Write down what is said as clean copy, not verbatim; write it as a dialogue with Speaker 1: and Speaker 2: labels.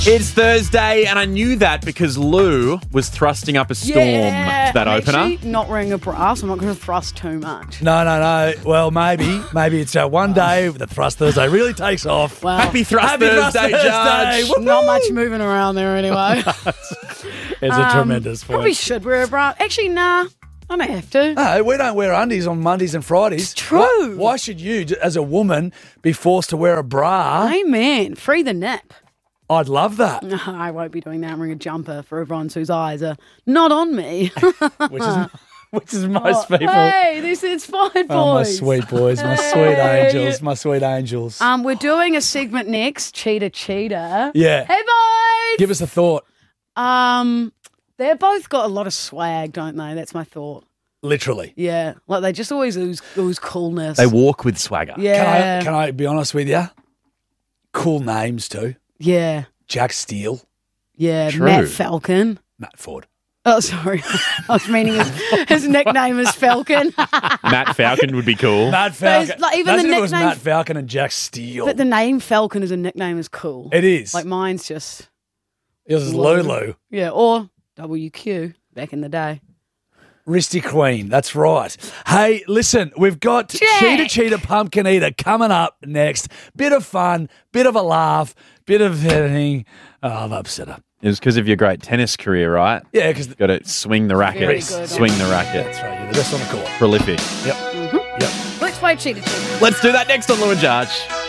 Speaker 1: It's Thursday, and I knew that because Lou was thrusting up a storm to that
Speaker 2: I'm
Speaker 1: opener.
Speaker 2: actually not wearing a bra, so I'm not going to thrust too much.
Speaker 3: No. Well, maybe it's one day the Thrust Thursday really takes off.
Speaker 2: Well,
Speaker 1: Happy Thrust Thursday, Judge.
Speaker 3: Woo-hoo!
Speaker 2: not much moving around there anyway.
Speaker 3: It's a tremendous point.
Speaker 2: Probably should wear a bra. Actually, nah, I don't have to.
Speaker 3: No, we don't wear undies on Mondays and Fridays.
Speaker 2: It's true.
Speaker 3: Why should you, as a woman, be forced to wear a bra?
Speaker 2: Amen. Free the nip.
Speaker 3: I'd love that.
Speaker 2: No, I won't be doing that. I'm wearing a jumper for everyone whose eyes are not on me.
Speaker 3: Which is most people.
Speaker 2: Hey, this is fine, boys.
Speaker 3: Oh, my sweet boys, my sweet angels, my sweet angels.
Speaker 2: We're doing a segment next, Cheetah.
Speaker 3: Yeah.
Speaker 2: Hey, boys.
Speaker 3: Give us a thought.
Speaker 2: They've both got a lot of swag, don't they? That's my thought.
Speaker 3: Literally.
Speaker 2: Yeah, like they just always ooze coolness.
Speaker 1: They walk with swagger.
Speaker 2: Yeah.
Speaker 3: Can I be honest with you? Cool names too.
Speaker 2: Yeah.
Speaker 3: Jack Steele,
Speaker 2: Yeah.
Speaker 1: True.
Speaker 2: Matt Falcon.
Speaker 3: Matt Ford.
Speaker 2: Oh, sorry. I was meaning his nickname is Falcon.
Speaker 1: Matt Falcon would be cool.
Speaker 3: Matt Falcon.
Speaker 2: like, even
Speaker 3: Imagine
Speaker 2: the
Speaker 3: if it was
Speaker 2: nickname-
Speaker 3: Matt Falcon and Jack Steele.
Speaker 2: But the name Falcon as a nickname is cool.
Speaker 3: It is.
Speaker 2: Like mine's just,
Speaker 3: It was Lulu.
Speaker 2: yeah, or WQ back in the day.
Speaker 3: Wristy Queen, that's right. Hey, listen, we've got Cheetah Pumpkin Eater coming up next. Bit of fun, bit of a laugh, bit of everything. Oh, I've upset her.
Speaker 1: It was because of your great tennis career, right?
Speaker 3: Yeah, because
Speaker 1: Got to swing the racket.
Speaker 2: Very good.
Speaker 1: Swing the racket.
Speaker 3: that's right, you're the best on the court.
Speaker 1: Prolific.
Speaker 3: Yep.
Speaker 2: Let's play Cheetah.
Speaker 1: Let's do that next on Lou and Judge.